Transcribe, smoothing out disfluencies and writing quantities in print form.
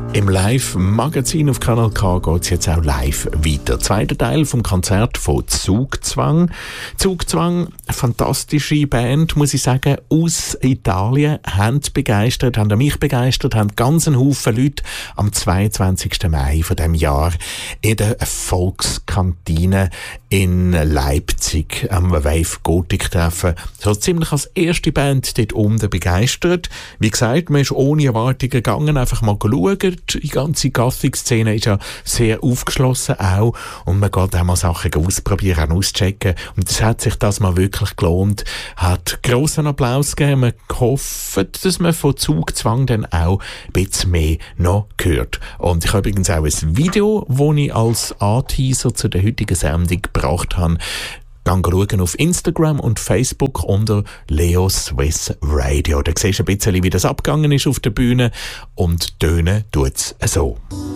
Im Live-Magazin auf Kanal K geht es jetzt auch live weiter. Zweiter Teil vom Konzert von Zugzwang. Zugzwang, eine fantastische Band, muss ich sagen, aus Italien, haben mich begeistert, haben ganz einen Haufen Leute am 22. Mai von diesem Jahr in der Volkskantine in Leipzig am Wave Gothic treffen. So ziemlich als erste Band dort unten begeistert. Wie gesagt, man ist ohne Erwartungen gegangen, einfach mal schauen. Die ganze Gothic-Szene ist ja sehr aufgeschlossen auch und man geht auch mal Sachen ausprobieren, auschecken und es hat sich das mal wirklich gelohnt. Hat grossen Applaus gegeben. Man hofft, dass man von Zugzwang dann auch ein bisschen mehr noch hört. Und ich habe übrigens auch ein Video, das ich als Anteaser zu der heutigen Sendung gebracht habe. Dann schauen auf Instagram und Facebook unter Leo Swiss Radio. Da siehst du ein bisschen, wie das abgegangen ist auf der Bühne und tönen tut es so.